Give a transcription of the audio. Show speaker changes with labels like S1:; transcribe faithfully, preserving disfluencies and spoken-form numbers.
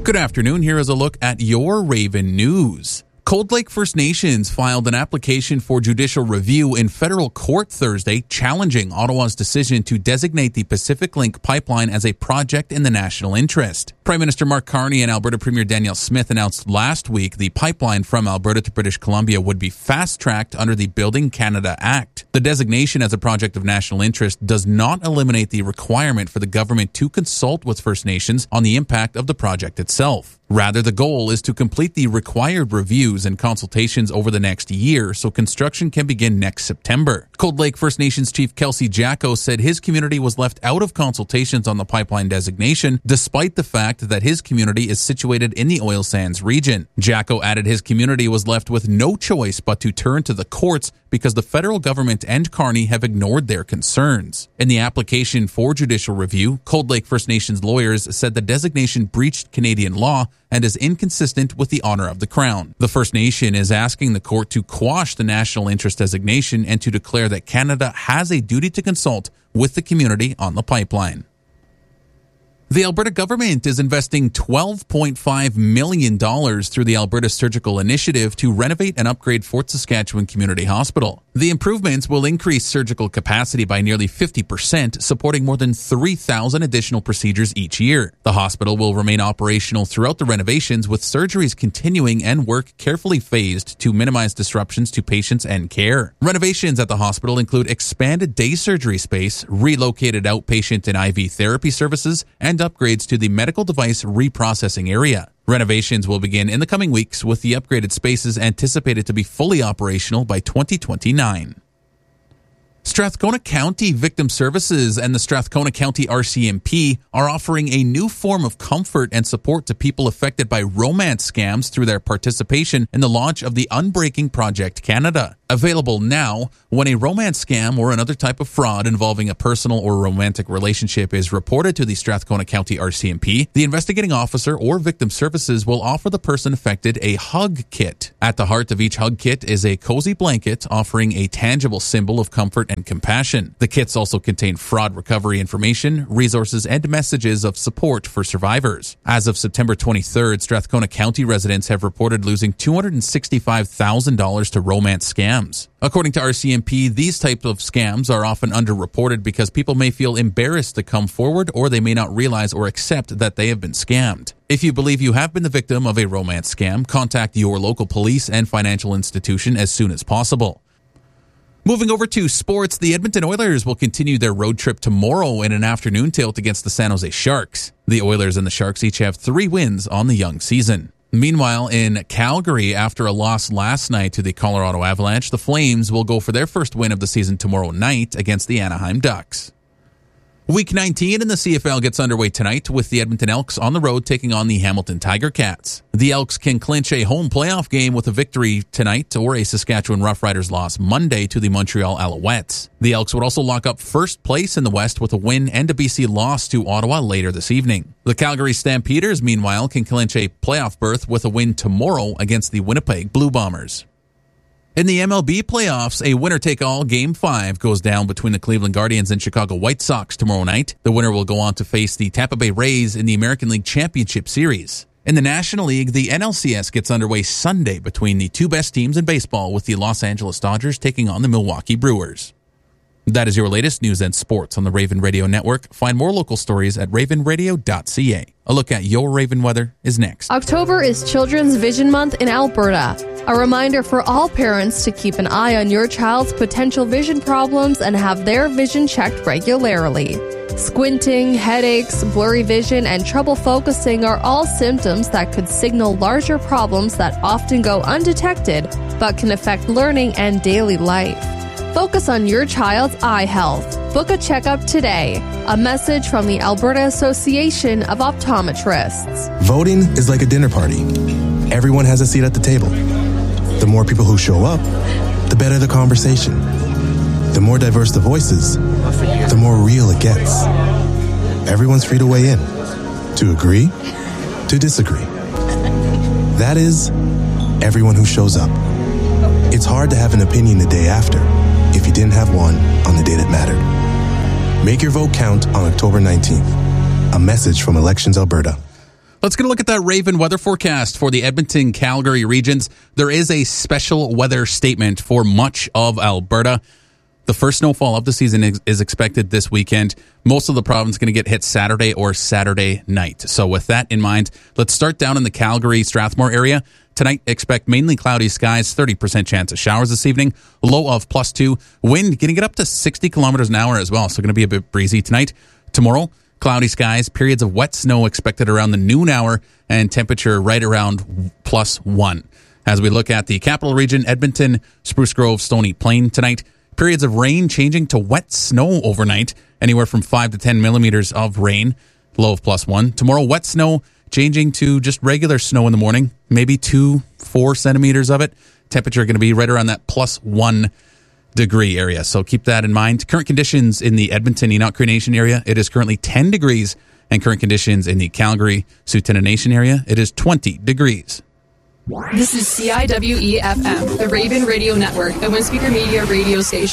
S1: Good afternoon. Here is a look at your Raven News. Cold Lake First Nations filed an application for judicial review in federal court Thursday, challenging Ottawa's decision to designate the Pacific Link pipeline as a project in the national interest. Prime Minister Mark Carney and Alberta Premier Danielle Smith announced last week the pipeline from Alberta to British Columbia would be fast-tracked under the Building Canada Act. The designation as a project of national interest does not eliminate the requirement for the government to consult with First Nations on the impact of the project itself. Rather, the goal is to complete the required reviews and consultations over the next year so construction can begin next September. Cold Lake First Nations Chief Kelsey Jacko said his community was left out of consultations on the pipeline designation, despite the fact that his community is situated in the oil sands region. Jacko added his community was left with no choice but to turn to the courts because the federal government and Carney have ignored their concerns. In the application for judicial review, Cold Lake First Nations lawyers said the designation breached Canadian law and is inconsistent with the honor of the Crown. The First Nation is asking the court to quash the national interest designation and to declare that Canada has a duty to consult with the community on the pipeline. The Alberta government is investing twelve point five million dollars through the Alberta Surgical Initiative to renovate and upgrade Fort Saskatchewan Community Hospital. The improvements will increase surgical capacity by nearly fifty percent, supporting more than three thousand additional procedures each year. The hospital will remain operational throughout the renovations, with surgeries continuing and work carefully phased to minimize disruptions to patients and care. Renovations at the hospital include expanded day surgery space, relocated outpatient and I V therapy services, and upgrades to the medical device reprocessing area. Renovations will begin in the coming weeks, with the upgraded spaces anticipated to be fully operational by twenty twenty-nine. Strathcona County Victim Services and the Strathcona County R C M P are offering a new form of comfort and support to people affected by romance scams through their participation in the launch of the Unbreaking Project Canada. Available now, when a romance scam or another type of fraud involving a personal or romantic relationship is reported to the Strathcona County R C M P, the investigating officer or victim services will offer the person affected a hug kit. At the heart of each hug kit is a cozy blanket offering a tangible symbol of comfort and compassion. The kits also contain fraud recovery information, resources, and messages of support for survivors. As of September twenty-third, Strathcona County residents have reported losing two hundred sixty-five thousand dollars to romance scams. According to R C M P, these types of scams are often underreported because people may feel embarrassed to come forward, or they may not realize or accept that they have been scammed. If you believe you have been the victim of a romance scam, contact your local police and financial institution as soon as possible. Moving over to sports, the Edmonton Oilers will continue their road trip tomorrow in an afternoon tilt against the San Jose Sharks. The Oilers and the Sharks each have three wins on the young season. Meanwhile, in Calgary, after a loss last night to the Colorado Avalanche, the Flames will go for their first win of the season tomorrow night against the Anaheim Ducks. Week nineteen in the C F L gets underway tonight with the Edmonton Elks on the road taking on the Hamilton Tiger Cats. The Elks can clinch a home playoff game with a victory tonight or a Saskatchewan Roughriders loss Monday to the Montreal Alouettes. The Elks would also lock up first place in the West with a win and a B C loss to Ottawa later this evening. The Calgary Stampeders, meanwhile, can clinch a playoff berth with a win tomorrow against the Winnipeg Blue Bombers. In the M L B playoffs, a winner-take-all Game five goes down between the Cleveland Guardians and Chicago White Sox tomorrow night. The winner will go on to face the Tampa Bay Rays in the American League Championship Series. In the National League, the N L C S gets underway Sunday between the two best teams in baseball, with the Los Angeles Dodgers taking on the Milwaukee Brewers. That is your latest news and sports on the Raven Radio Network. Find more local stories at raven radio dot c a. A look at your Raven weather is next.
S2: October is Children's Vision Month in Alberta. A reminder for all parents to keep an eye on your child's potential vision problems and have their vision checked regularly. Squinting, headaches, blurry vision, and trouble focusing are all symptoms that could signal larger problems that often go undetected but can affect learning and daily life. Focus on your child's eye health. Book a checkup today. A message from the Alberta Association of Optometrists.
S3: Voting is like a dinner party. Everyone has a seat at the table. The more people who show up, the better the conversation. The more diverse the voices, the more real it gets. Everyone's free to weigh in, to agree, to disagree. That is, everyone who shows up. It's hard to have an opinion the day after if you didn't have one on the day that mattered. Make your vote count on October nineteenth. A message from Elections Alberta.
S1: Let's get a look at that Raven weather forecast for the Edmonton, Calgary regions. There is a special weather statement for much of Alberta. The first snowfall of the season is, is expected this weekend. Most of the province is going to get hit Saturday or Saturday night. So with that in mind, let's start down in the Calgary-Strathmore area. Tonight, expect mainly cloudy skies, thirty percent chance of showers this evening, low of plus two. Wind getting it up to sixty kilometers an hour as well, so going to be a bit breezy tonight. Tomorrow, cloudy skies, periods of wet snow expected around the noon hour, and temperature right around plus one. As we look at the capital region, Edmonton, Spruce Grove, Stony Plain tonight, periods of rain changing to wet snow overnight, anywhere from five to ten millimeters of rain, low of plus one. Tomorrow, wet snow changing to just regular snow in the morning, maybe two, four centimeters of it. Temperature going to be right around that plus one degree area. So keep that in mind. Current conditions in the Edmonton Enoch Cree Nation area, it is currently ten degrees, and current conditions in the Calgary Tsuut'ina Nation area, it is twenty degrees.
S4: This is C I W E F M, the Raven Radio Network, a one-speaker media radio station.